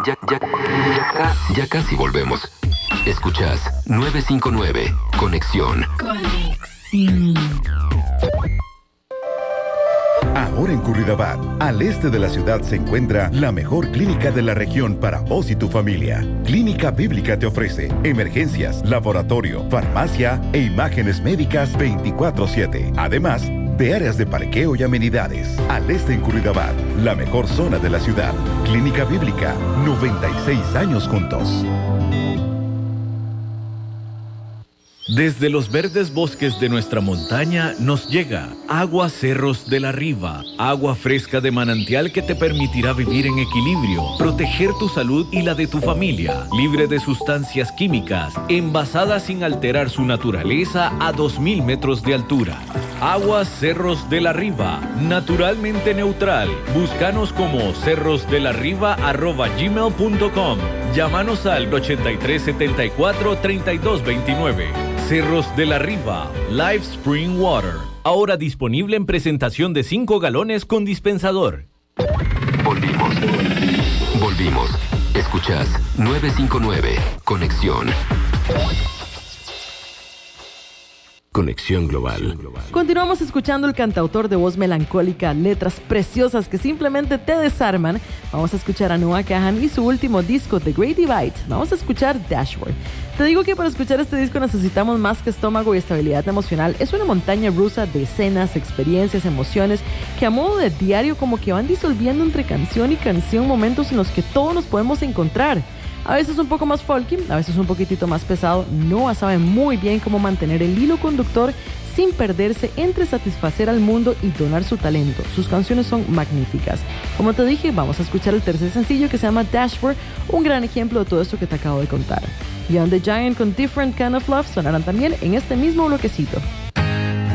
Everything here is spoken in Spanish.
Ya casi volvemos. Escuchas 959 Conexión. Ahora en Curridabat, al este de la ciudad, se encuentra la mejor clínica de la región para vos y tu familia. Clínica Bíblica te ofrece emergencias, laboratorio, farmacia e imágenes médicas 24/7. Además de áreas de parqueo y amenidades. Al este en Curridabat, la mejor zona de la ciudad. Clínica Bíblica, 96 años juntos. Desde los verdes bosques de nuestra montaña nos llega Agua Cerros de la Riva, agua fresca de manantial que te permitirá vivir en equilibrio, proteger tu salud y la de tu familia, libre de sustancias químicas, envasada sin alterar su naturaleza a 2000 metros de altura. Aguas Cerros de la Riva, naturalmente neutral. Búscanos como cerrosdelarriba@gmail.com. Llámanos al 8374-3229. Cerros de la Riva, Live Spring Water. Ahora disponible en presentación de 5 galones con dispensador. Volvimos. Escuchás 959 Conexión. Conexión Global. Continuamos escuchando el cantautor de voz melancólica, letras preciosas que simplemente te desarman. Vamos a escuchar a Noah Kahan y su último disco, The Great Divide. Vamos a escuchar Dashboard. Te digo que para escuchar este disco necesitamos más que estómago y estabilidad emocional. Es una montaña rusa de escenas, experiencias, emociones que a modo de diario como que van disolviendo entre canción y canción momentos en los que todos nos podemos encontrar. A veces un poco más folky, a veces un poquitito más pesado. Noah sabe muy bien cómo mantener el hilo conductor sin perderse entre satisfacer al mundo y donar su talento. Sus canciones son magníficas. Como te dije, vamos a escuchar el tercer sencillo que se llama Dashboard, un gran ejemplo de todo esto que te acabo de contar. Beyond the Giant con Different Kind of Love sonarán también en este mismo bloquecito.